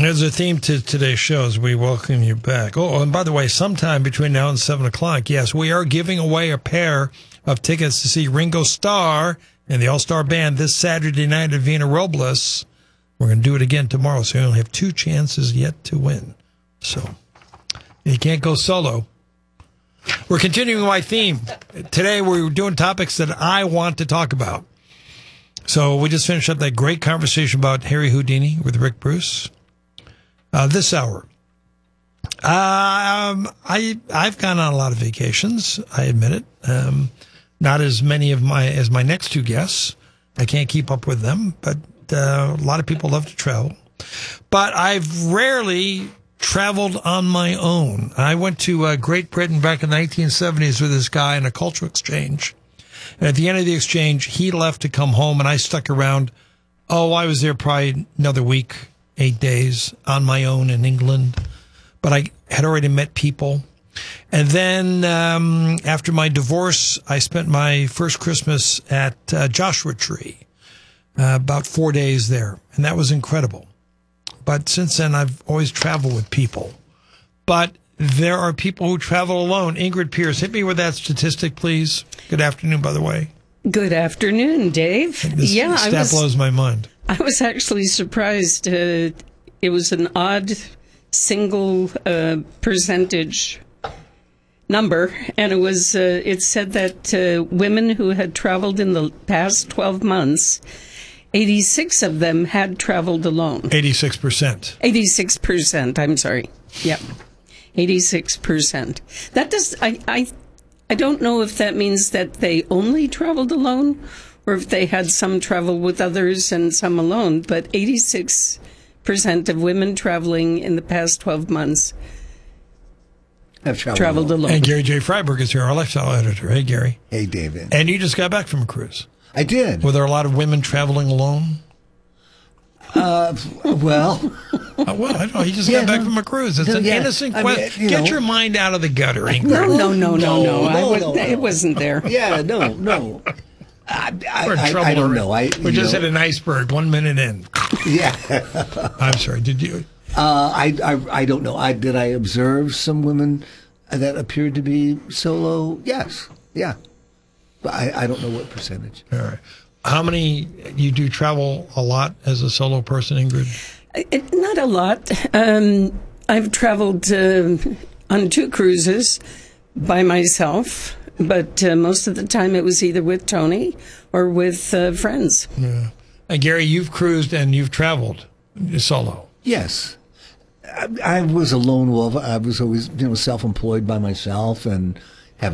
There's a theme to today's show as we welcome you back. Oh, and by the way, sometime between now and 7 o'clock, yes, we are giving away a pair of tickets to see Ringo Starr and the All-Star Band this Saturday night at Vina Robles. We're going to do it again tomorrow, so you only have 2 chances yet to win. So you can't go solo. We're continuing my theme. Today we're doing topics that I want to talk about. So we just finished up that great conversation about Harry Houdini with Rick Bruce. This hour, I've gone on a lot of vacations. I admit it. Not as many as my next 2 guests. I can't keep up with them, but a lot of people love to travel. But I've rarely traveled on my own. I went to Great Britain back in the 1970s with this guy in a cultural exchange. And at the end of the exchange, he left to come home, and I stuck around. Oh, I was there probably another week, 8 days on my own in England. But I had already met people. And then after my divorce, I spent my first Christmas at Joshua Tree, about 4 days there. And that was incredible. But since then, I've always traveled with people. But there are people who travel alone. Ingrid Pierce, hit me with that statistic, please. Good afternoon, by the way. Good afternoon, Dave. This stat blows my mind. I was actually surprised. It was an odd single percentage number, and it said that women who had traveled in the past 12 months, 86 of them had traveled alone. 86%. 86%, I'm sorry. Yep. 86%. That does, I don't know if that means that they only traveled alone or if they had some travel with others and some alone, but 86% of women traveling in the past 12 months have traveled alone. And Gary J. Freiberg is here, our lifestyle editor. Hey, Gary. Hey, David. And you just got back from a cruise. I did. Were there a lot of women traveling alone? Well, well, I don't know. He just got back from a cruise. It's an innocent question. Get your mind out of the gutter, Ingrid. No. It wasn't there. Yeah, no. We're in trouble. I don't know. We just hit an iceberg 1 minute in. Yeah. I'm sorry. Did you? I don't know. Did I observe some women that appeared to be solo? Yes. Yeah. But I don't know what percentage. All right. How many, you do travel a lot as a solo person, Ingrid? Not a lot. I've traveled on 2 cruises by myself, but most of the time it was either with Tony or with friends. Yeah. And Gary, you've cruised and you've traveled solo. Yes. I was a lone wolf. I was always, self-employed by myself, and